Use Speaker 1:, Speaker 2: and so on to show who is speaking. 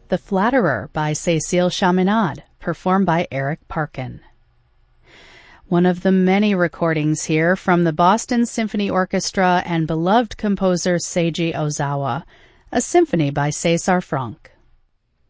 Speaker 1: The Flatterer by Cécile Chaminade, performed by Eric Parkin. One of the many recordings here from the Boston Symphony Orchestra and beloved composer Seiji Ozawa, a symphony by César Franck.